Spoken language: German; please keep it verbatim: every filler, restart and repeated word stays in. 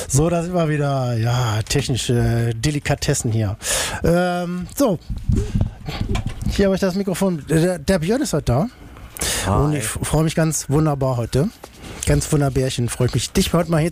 So, da sind wir wieder. Ja, technische Delikatessen hier. Ähm, so, hier habe ich das Mikrofon. Der, der Björn ist heute da. Hi. Und ich freue mich ganz wunderbar heute. Ganz wunderbärchen, freut mich, dich heute mal hier